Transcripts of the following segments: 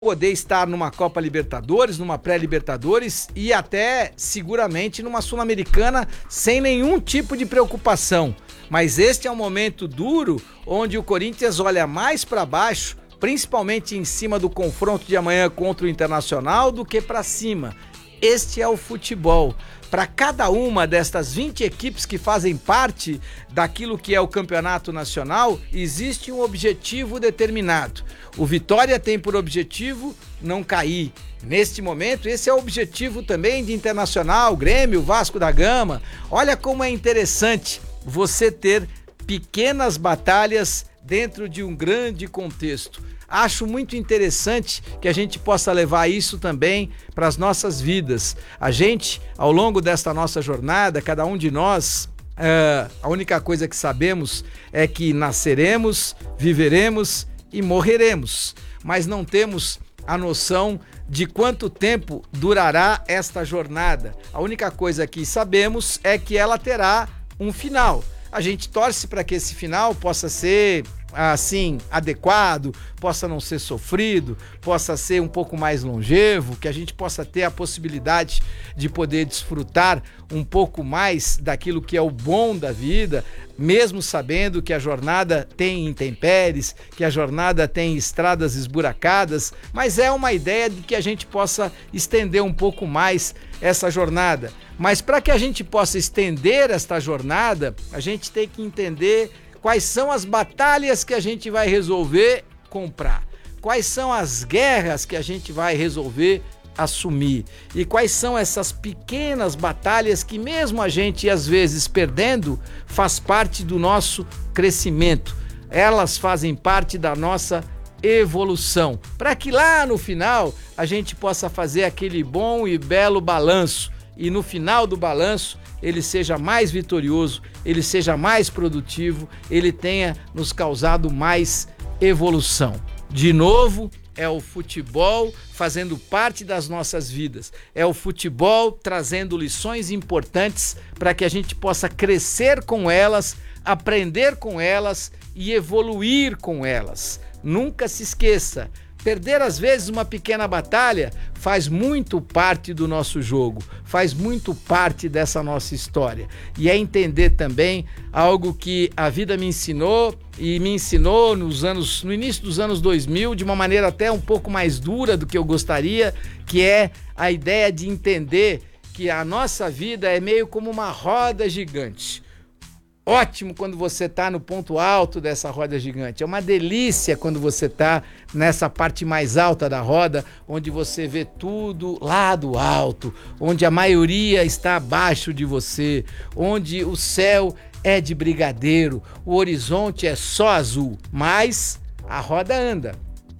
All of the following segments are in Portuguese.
poder estar numa Copa Libertadores, numa pré-Libertadores e até seguramente numa Sul-Americana sem nenhum tipo de preocupação. Mas este é um momento duro onde o Corinthians olha mais para baixo, principalmente em cima do confronto de amanhã contra o Internacional, do que para cima. Este é o futebol. Para cada uma destas 20 equipes que fazem parte daquilo que é o campeonato nacional, existe um objetivo determinado. O Vitória tem por objetivo não cair. Neste momento, esse é o objetivo também de Internacional, Grêmio, Vasco da Gama. Olha como é interessante você ter pequenas batalhas dentro de um grande contexto. Acho muito interessante que a gente possa levar isso também para as nossas vidas. A gente, ao longo desta nossa jornada, cada um de nós, a única coisa que sabemos é que nasceremos, viveremos e morreremos, mas não temos a noção de quanto tempo durará esta jornada. A única coisa que sabemos é que ela terá um final. A gente torce para que esse final possa ser assim, adequado, possa não ser sofrido, possa ser um pouco mais longevo, que a gente possa ter a possibilidade de poder desfrutar um pouco mais daquilo que é o bom da vida, mesmo sabendo que a jornada tem intempéries, que a jornada tem estradas esburacadas, mas é uma ideia de que a gente possa estender um pouco mais essa jornada. Mas para que a gente possa estender esta jornada, a gente tem que entender quais são as batalhas que a gente vai resolver comprar, quais são as guerras que a gente vai resolver assumir e quais são essas pequenas batalhas que mesmo a gente às vezes perdendo, faz parte do nosso crescimento, elas fazem parte da nossa evolução, para que lá no final a gente possa fazer aquele bom e belo balanço e no final do balanço ele seja mais vitorioso, ele seja mais produtivo, ele tenha nos causado mais evolução. De novo, é o futebol fazendo parte das nossas vidas, é o futebol trazendo lições importantes para que a gente possa crescer com elas, aprender com elas e evoluir com elas. Nunca se esqueça, perder às vezes uma pequena batalha faz muito parte do nosso jogo, faz muito parte dessa nossa história. E é entender também algo que a vida me ensinou e me ensinou no início dos anos 2000 de uma maneira até um pouco mais dura do que eu gostaria, que é a ideia de entender que a nossa vida é meio como uma roda gigante. Ótimo quando você está no ponto alto dessa roda gigante. É uma delícia quando você está nessa parte mais alta da roda, onde você vê tudo lá do alto, onde a maioria está abaixo de você, onde o céu é de brigadeiro, o horizonte é só azul, mas a roda anda.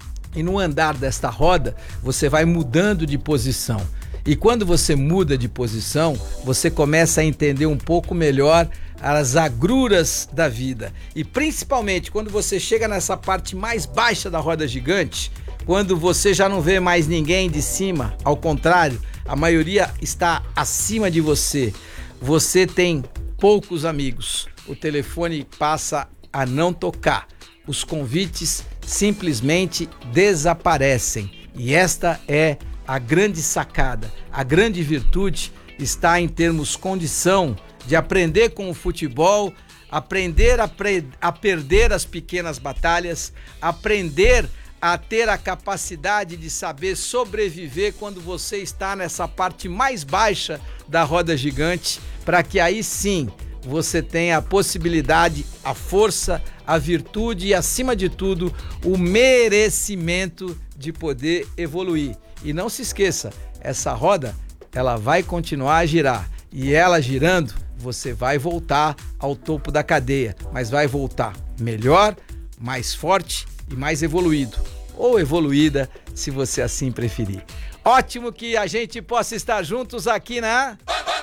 E no andar desta roda, você vai mudando de posição. E quando você muda de posição, você começa a entender um pouco melhor as agruras da vida. E principalmente quando você chega nessa parte mais baixa da roda gigante, quando você já não vê mais ninguém de cima, ao contrário, a maioria está acima de você. Você tem poucos amigos, o telefone passa a não tocar, os convites simplesmente desaparecem. E esta é a grande sacada, a grande virtude está em termos condição de aprender com o futebol, aprender a perder as pequenas batalhas, aprender a ter a capacidade de saber sobreviver quando você está nessa parte mais baixa da roda gigante, para que aí sim você tenha a possibilidade, a força, a virtude e, acima de tudo, o merecimento de poder evoluir. E não se esqueça, essa roda, ela vai continuar a girar. E ela girando, você vai voltar ao topo da cadeia, mas vai voltar melhor, mais forte e mais evoluído. Ou evoluída, se você assim preferir. Ótimo que a gente possa estar juntos aqui na...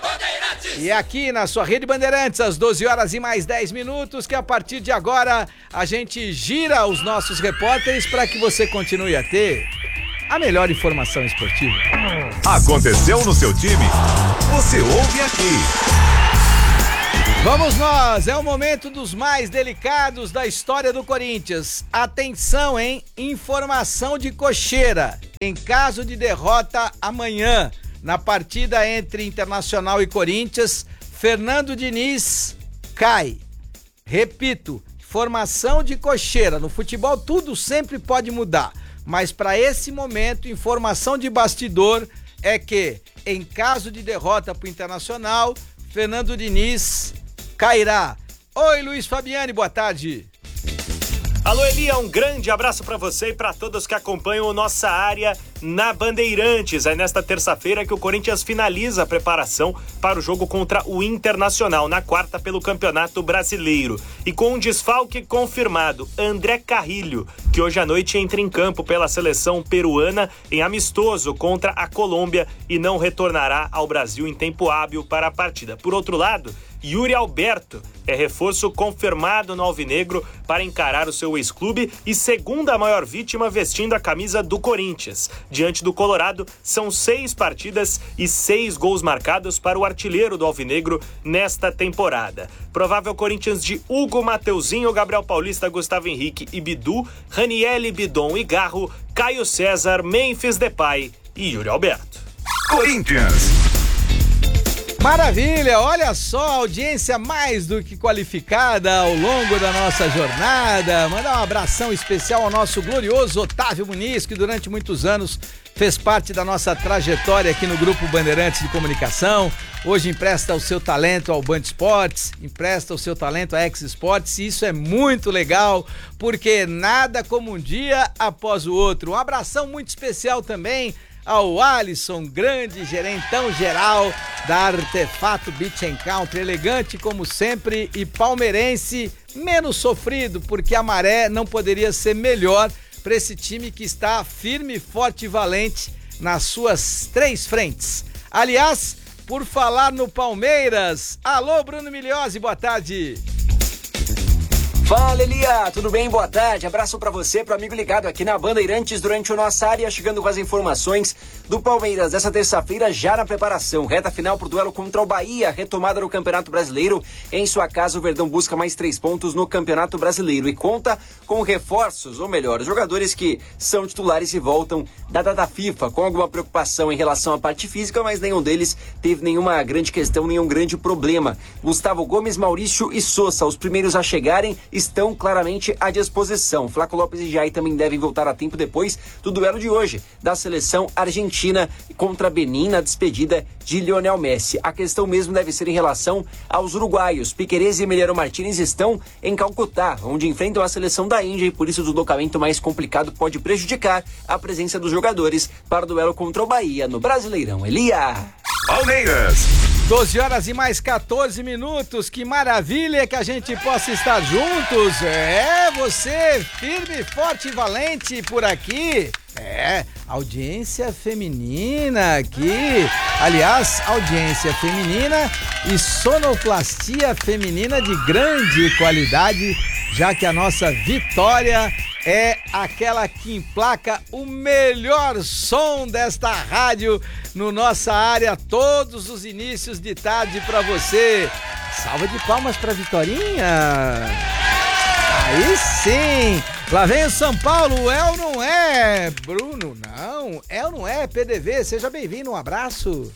E aqui na sua Rede Bandeirantes, às 12 horas e mais 10 minutos, que a partir de agora a gente gira os nossos repórteres para que você continue a ter a melhor informação esportiva. Aconteceu no seu time? Você ouve aqui. Vamos nós, é o momento dos mais delicados da história do Corinthians. Atenção, hein? Informação de cocheira. Em caso de derrota amanhã, na partida entre Internacional e Corinthians, Fernando Diniz cai. Repito, informação de cocheira. No futebol tudo sempre pode mudar, mas para esse momento, informação de bastidor é que, em caso de derrota para o Internacional, Fernando Diniz cairá. Oi, Luiz Fabiani, boa tarde. Alô, Elia, um grande abraço para você e para todos que acompanham Nossa Área na Bandeirantes. É nesta terça-feira que o Corinthians finaliza a preparação para o jogo contra o Internacional, na quarta pelo Campeonato Brasileiro. E com um desfalque confirmado, André Carrilho, que hoje à noite entra em campo pela seleção peruana em amistoso contra a Colômbia e não retornará ao Brasil em tempo hábil para a partida. Por outro lado, Yuri Alberto é reforço confirmado no Alvinegro para encarar o seu ex-clube e segunda maior vítima vestindo a camisa do Corinthians. Diante do Colorado, são 6 partidas e 6 gols marcados para o artilheiro do Alvinegro nesta temporada. Provável Corinthians de Hugo, Mateuzinho, Gabriel Paulista, Gustavo Henrique e Bidu, Ranieri, Bidon e Garro, Caio César, Memphis Depay e Yuri Alberto. Corinthians. Maravilha, olha só, audiência mais do que qualificada ao longo da nossa jornada. Mandar um abração especial ao nosso glorioso Otávio Muniz, que durante muitos anos fez parte da nossa trajetória aqui no Grupo Bandeirantes de Comunicação. Hoje empresta o seu talento ao Band Esportes, empresta o seu talento à X Esportes, e isso é muito legal, porque nada como um dia após o outro. Um abração muito especial também ao Alisson, grande gerentão geral da Artefato Beach and Country, elegante como sempre e palmeirense menos sofrido, porque a maré não poderia ser melhor para esse time que está firme, forte e valente nas suas 3 frentes. Aliás, por falar no Palmeiras, alô Bruno Migliozzi, boa tarde. Fala, Elia, tudo bem? Boa tarde, abraço pra você, pro amigo ligado aqui na Bandeirantes durante o Nossa Área, chegando com as informações do Palmeiras dessa terça-feira, já na preparação, reta final pro duelo contra o Bahia, retomada no Campeonato Brasileiro. Em sua casa, o Verdão busca mais 3 pontos no Campeonato Brasileiro e conta com reforços, ou melhor, jogadores que são titulares e voltam da data FIFA, com alguma preocupação em relação à parte física, mas nenhum deles teve nenhuma grande questão, nenhum grande problema. Gustavo Gomes, Maurício e Sousa, os primeiros a chegarem, estão claramente à disposição. Flaco Lopes e Jair também devem voltar a tempo depois do duelo de hoje da seleção argentina contra Benin na despedida de Lionel Messi. A questão mesmo deve ser em relação aos uruguaios. Piquerez e Emiliano Martínez estão em Calcutá, onde enfrentam a seleção da Índia, e por isso o deslocamento mais complicado pode prejudicar a presença dos jogadores para o duelo contra o Bahia no Brasileirão. Elia! Palmeiras. 12 horas e mais 14 minutos, que maravilha que a gente possa estar juntos. É, você firme, forte e valente por aqui. É, audiência feminina aqui. Aliás, audiência feminina e sonoplastia feminina de grande qualidade, já que a nossa Vitória é aquela que emplaca o melhor som desta rádio no Nossa Área, todos os inícios de tarde para você. Salva de palmas para Vitorinha. Aí sim. Lá vem o São Paulo, é ou não é? Bruno, não. É ou não é? PDV, seja bem-vindo, um abraço.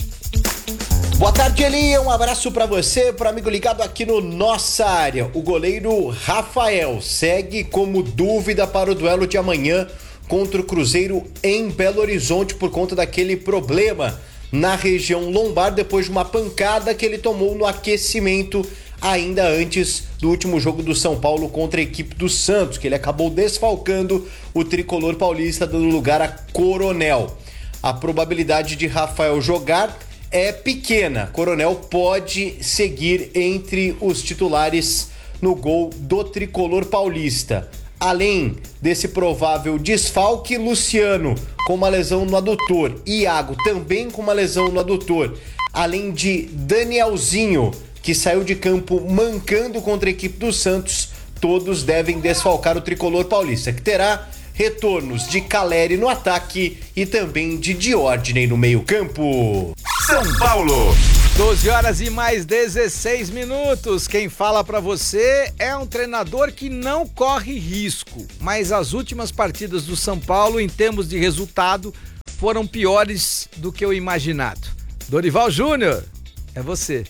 Boa tarde, Eli, um abraço pra você, pro amigo ligado aqui no Nossa Área. O goleiro Rafael segue como dúvida para o duelo de amanhã contra o Cruzeiro em Belo Horizonte por conta daquele problema na região lombar depois de uma pancada que ele tomou no aquecimento ainda antes do último jogo do São Paulo contra a equipe do Santos, que ele acabou desfalcando o tricolor paulista dando lugar a Coronel. A probabilidade de Rafael jogar é pequena. Coronel pode seguir entre os titulares no gol do tricolor paulista. Além desse provável desfalque, Luciano com uma lesão no adutor, Iago também com uma lesão no adutor, além de Danielzinho, que saiu de campo mancando contra a equipe do Santos, todos devem desfalcar o tricolor paulista, que terá retornos de Caleri no ataque e também de Diordney no meio-campo. São Paulo. 12 horas e mais 16 minutos. Quem fala pra você é um treinador que não corre risco, mas as últimas partidas do São Paulo, em termos de resultado, foram piores do que o imaginado. Dorival Júnior, é você.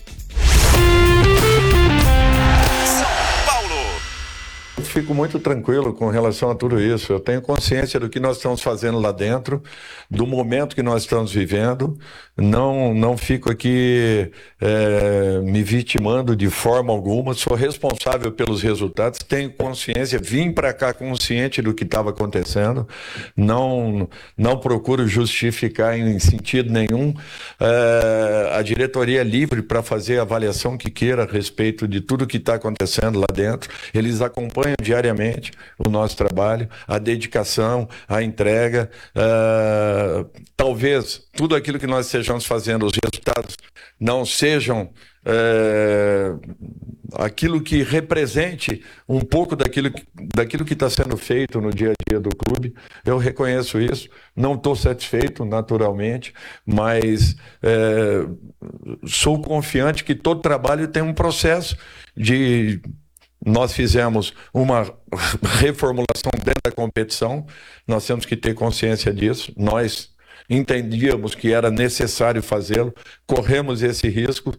Fico muito tranquilo com relação a tudo isso. Eu tenho consciência do que nós estamos fazendo lá dentro, do momento que nós estamos vivendo. Não fico aqui me vitimando de forma alguma. Sou responsável pelos resultados, tenho consciência, vim para cá consciente do que estava acontecendo. Não procuro justificar em sentido nenhum. A diretoria é livre para fazer a avaliação que queira a respeito de tudo que está acontecendo lá dentro. Eles acompanham diariamente o nosso trabalho, a dedicação, a entrega. Talvez tudo aquilo que nós estejamos fazendo, os resultados não sejam aquilo que represente um pouco daquilo que está sendo feito no dia a dia do clube. Eu reconheço isso, não estou satisfeito naturalmente, mas sou confiante que todo trabalho tem um processo de... Nós fizemos uma reformulação dentro da competição, nós temos que ter consciência disso, nós entendíamos que era necessário fazê-lo, corremos esse risco,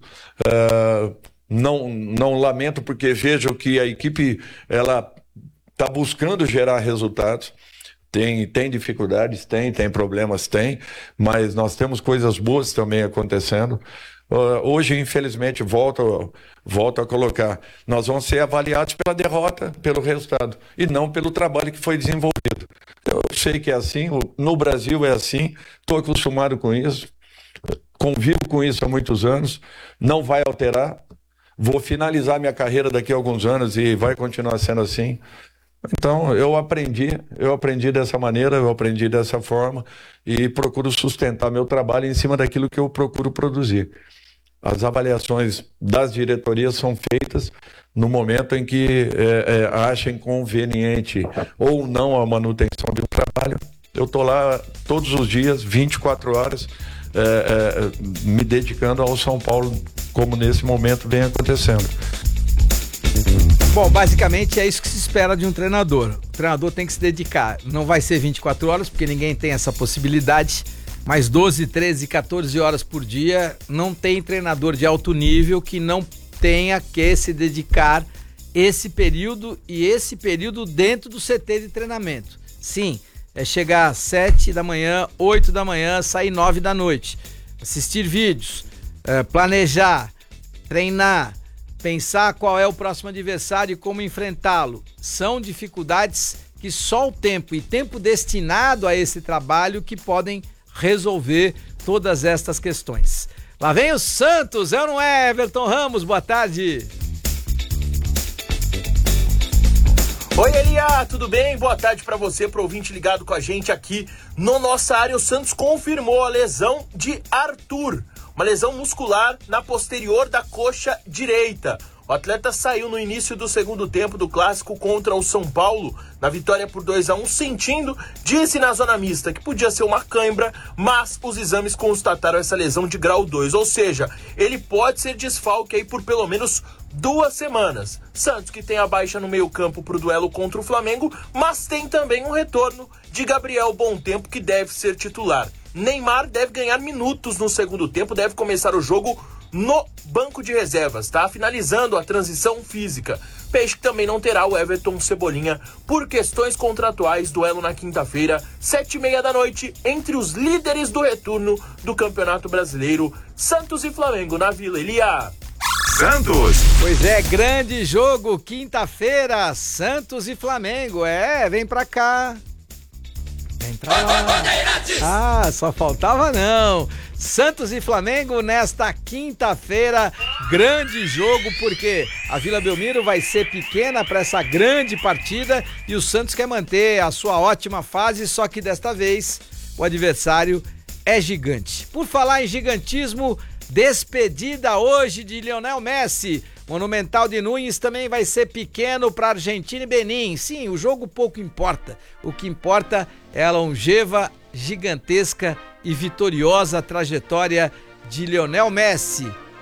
não lamento porque vejo que a equipe ela está buscando gerar resultados. Tem dificuldades, tem problemas, mas nós temos coisas boas também acontecendo. Hoje, infelizmente, volto a colocar, nós vamos ser avaliados pela derrota, pelo resultado, e não pelo trabalho que foi desenvolvido. Eu sei que é assim, no Brasil é assim, estou acostumado com isso, convivo com isso há muitos anos, não vai alterar, vou finalizar minha carreira daqui a alguns anos e vai continuar sendo assim. Então, eu aprendi dessa maneira, eu aprendi dessa forma e procuro sustentar meu trabalho em cima daquilo que eu procuro produzir. As avaliações das diretorias são feitas no momento em que achem conveniente ou não a manutenção de um trabalho. Eu estou lá todos os dias, 24 horas, me dedicando ao São Paulo, como nesse momento vem acontecendo. Bom, basicamente é isso que se espera de um treinador. O treinador tem que se dedicar. Não vai ser 24 horas, porque ninguém tem essa possibilidade, mas 12, 13, 14 horas por dia. Não tem treinador de alto nível que não tenha que se dedicar esse período e esse período dentro do CT de treinamento. Sim, é chegar às 7 da manhã, 8 da manhã, sair 9 da noite. Assistir vídeos, planejar, treinar, pensar qual é o próximo adversário e como enfrentá-lo. São dificuldades que só o tempo e tempo destinado a esse trabalho que podem resolver todas estas questões. Lá vem o Santos, é ou não é, Everton Ramos? Boa tarde. Oi, Elia, tudo bem? Boa tarde para você, pro ouvinte ligado com a gente aqui no Nossa Área. O Santos confirmou a lesão de Arthur, uma lesão muscular na posterior da coxa direita. O atleta saiu no início do segundo tempo do clássico contra o São Paulo, na vitória por 2-1, sentindo, disse na zona mista, que podia ser uma cãibra, mas os exames constataram essa lesão de grau 2, ou seja, ele pode ser desfalque aí por pelo menos 2 semanas. Santos que tem a baixa no meio-campo para o duelo contra o Flamengo, mas tem também um retorno de Gabriel Bontempo, que deve ser titular. Neymar deve ganhar minutos no segundo tempo, deve começar o jogo no banco de reservas, tá? Finalizando a transição física. Peixe que também não terá o Everton Cebolinha por questões contratuais. Duelo na quinta-feira, 7h30 da noite, entre os líderes do retorno do Campeonato Brasileiro, Santos e Flamengo, na Vila Elia. Santos. Pois é, grande jogo, quinta-feira, Santos e Flamengo. Vem pra cá. Vem pra lá. Ah, só faltava não. Santos e Flamengo nesta quinta-feira, grande jogo, porque a Vila Belmiro vai ser pequena para essa grande partida e o Santos quer manter a sua ótima fase, só que desta vez o adversário é gigante. Por falar em gigantismo, despedida hoje de Lionel Messi. Monumental de Núñez também vai ser pequeno para Argentina e Benin. Sim, o jogo pouco importa. O que importa é a longeva, gigantesca e vitoriosa trajetória de Lionel Messi.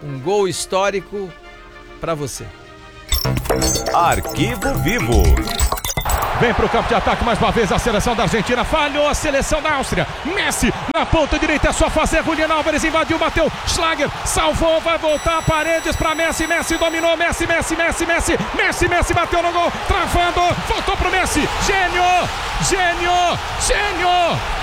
um gol histórico para você. Arquivo Vivo. Vem pro campo de ataque mais uma vez a seleção da Argentina. Falhou a seleção da Áustria. Messi na ponta direita, é só fazer. Julián Álvares invadiu, bateu. Schlager salvou, vai voltar. Paredes para Messi. Messi dominou. Messi bateu no gol. Travando, voltou pro Messi. Gênio!